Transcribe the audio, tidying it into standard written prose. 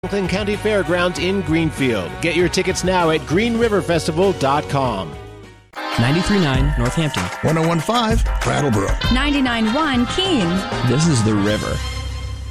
Hamilton County Fairgrounds in Greenfield. Get your tickets now at greenriverfestival.com. 93.9 Northampton. 101.5 Brattleboro. 99.1 Keene. This is The River.